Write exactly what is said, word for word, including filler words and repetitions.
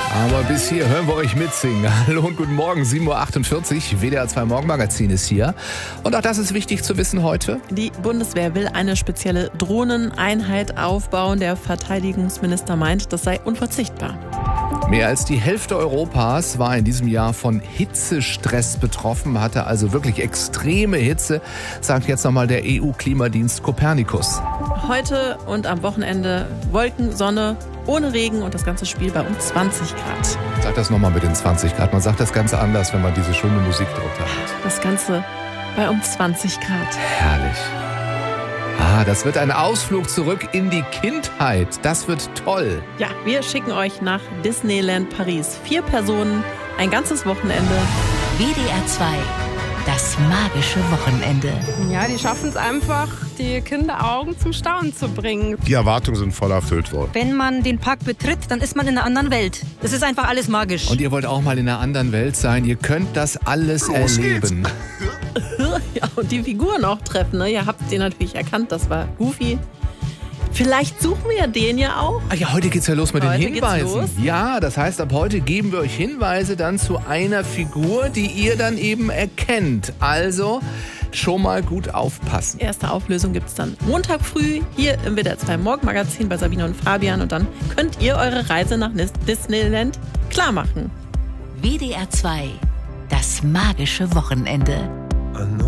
Aber bis hier hören wir euch mitsingen. Hallo und guten Morgen, sieben Uhr achtundvierzig, W D R zwei Morgenmagazin ist hier. Und auch das ist wichtig zu wissen heute. Die Bundeswehr will eine spezielle Drohneneinheit aufbauen. Der Verteidigungsminister meint, das sei unverzichtbar. Mehr als die Hälfte Europas war in diesem Jahr von Hitzestress betroffen, hatte also wirklich extreme Hitze, sagt jetzt nochmal der E U-Klimadienst Copernicus. Heute und am Wochenende Wolken, Sonne, ohne Regen und das ganze Spiel bei um zwanzig Grad. Sag das nochmal mit den zwanzig Grad. Man sagt das Ganze anders, wenn man diese schöne Musik drunter hat. Das Ganze bei um zwanzig Grad. Herrlich. Ah, das wird ein Ausflug zurück in die Kindheit. Das wird toll. Ja, wir schicken euch nach Disneyland Paris. Vier Personen, ein ganzes Wochenende. W D R zwei, das magische Wochenende. Ja, die schaffen es einfach, die Kinderaugen zum Staunen zu bringen. Die Erwartungen sind voll erfüllt worden. Wenn man den Park betritt, dann ist man in einer anderen Welt. Das ist einfach alles magisch. Und ihr wollt auch mal in einer anderen Welt sein. Ihr könnt das alles Los erleben. Ja, und die Figuren auch treffen. Ne? Ihr habt den natürlich erkannt, das war Goofy. Vielleicht suchen wir den ja auch. Ah ja, heute geht's ja los mit den Heute geht's Hinweisen. los. Ja, das heißt, ab heute geben wir euch Hinweise dann zu einer Figur, die ihr dann eben erkennt. Also schon mal gut aufpassen. Erste Auflösung gibt es dann Montag früh hier im W D R zwei Morgenmagazin bei Sabine und Fabian. Und dann könnt ihr eure Reise nach Disneyland klar machen. W D R zwei, das magische Wochenende.